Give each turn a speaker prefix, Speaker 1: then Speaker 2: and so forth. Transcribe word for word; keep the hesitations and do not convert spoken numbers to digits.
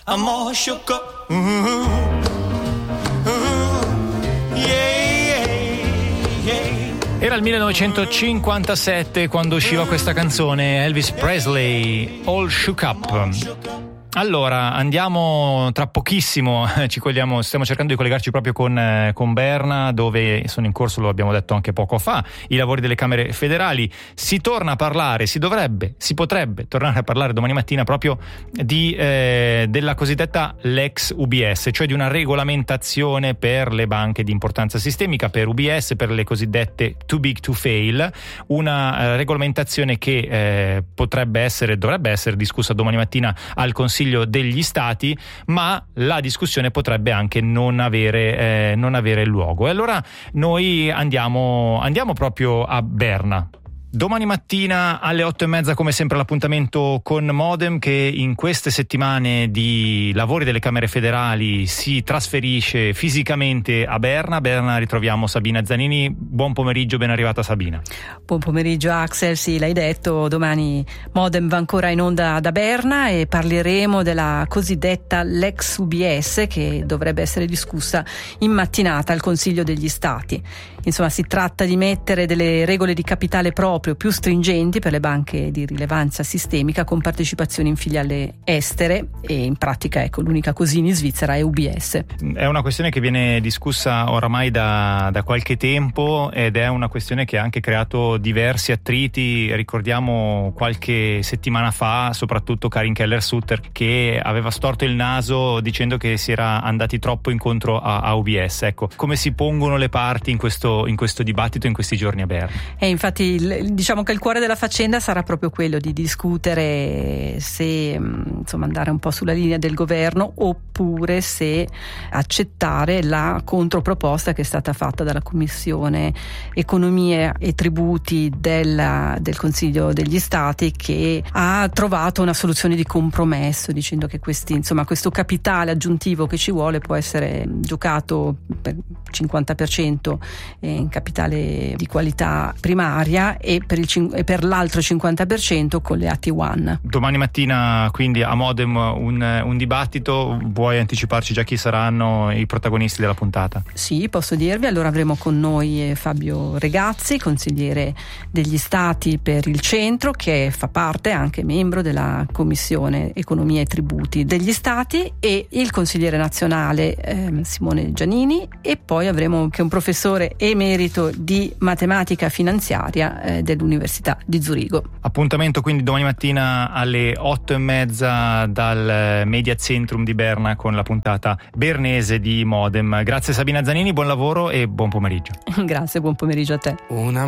Speaker 1: I'm all shook up. Mm-hmm. Mm-hmm. Yeah, yeah, yeah.
Speaker 2: Era il millenovecentocinquantasette quando usciva questa canzone, Elvis Presley, All Shook Up. Allora, andiamo tra pochissimo, ci cogliamo, stiamo cercando di collegarci proprio con, eh, con Berna, dove sono in corso, lo abbiamo detto anche poco fa, i lavori delle Camere federali. Si torna a parlare, si dovrebbe, si potrebbe tornare a parlare domani mattina proprio di eh, della cosiddetta Lex U B S, cioè di una regolamentazione per le banche di importanza sistemica, per U B S, per le cosiddette too big to fail, una eh, regolamentazione che eh, potrebbe essere, dovrebbe essere discussa domani mattina al Consiglio degli Stati, ma la discussione potrebbe anche non avere, eh, non avere luogo. E allora noi andiamo, andiamo proprio a Berna. Domani mattina alle otto e mezza, come sempre, l'appuntamento con Modem, che in queste settimane di lavori delle Camere federali si trasferisce fisicamente a Berna. A Berna ritroviamo Sabina Zanini. Buon pomeriggio, ben arrivata Sabina.
Speaker 3: Buon pomeriggio Axel, sì, l'hai detto, domani Modem va ancora in onda da Berna e parleremo della cosiddetta Lex U B S, che dovrebbe essere discussa in mattinata al Consiglio degli Stati. Insomma, si tratta di mettere delle regole di capitale proprio più stringenti per le banche di rilevanza sistemica con partecipazioni in filiali estere, e in pratica, ecco, l'unica così in Svizzera è U B S.
Speaker 2: È una questione che viene discussa oramai da, da qualche tempo, ed è una questione che ha anche creato diversi attriti. Ricordiamo qualche settimana fa soprattutto Karin Keller-Sutter, che aveva storto il naso dicendo che si era andati troppo incontro a, a U B S. Ecco, come si pongono le parti in questo in questo dibattito in questi giorni a Berna?
Speaker 3: E infatti il, diciamo che il cuore della faccenda sarà proprio quello di discutere se insomma andare un po' sulla linea del governo oppure se accettare la controproposta che è stata fatta dalla Commissione Economia e Tributi della, del Consiglio degli Stati, che ha trovato una soluzione di compromesso dicendo che questi, insomma, questo capitale aggiuntivo che ci vuole può essere giocato per cinquanta per cento in capitale di qualità primaria e per, il, e per l'altro cinquanta per cento con le A T uno.
Speaker 2: Domani mattina quindi a Modem un, un dibattito. Vuoi anticiparci già chi saranno i protagonisti della puntata?
Speaker 3: Sì, posso dirvi. Allora avremo con noi Fabio Regazzi, consigliere degli Stati per il centro, che fa parte, anche membro della Commissione Economia e Tributi degli Stati, e il consigliere nazionale eh, Simone Giannini, e poi avremo anche un professore emerito di matematica finanziaria eh, dell'Università di Zurigo.
Speaker 2: Appuntamento quindi domani mattina alle otto e mezza dal Media Centrum di Berna con la puntata bernese di Modem. Grazie Sabina Zanini, buon lavoro e buon pomeriggio.
Speaker 3: Grazie, buon pomeriggio a te.
Speaker 1: Una